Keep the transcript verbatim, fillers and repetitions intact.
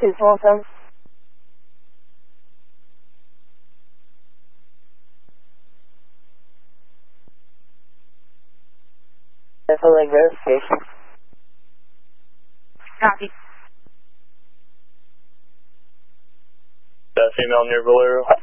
is awesome. Definitely verification. Copy. That female near Valero.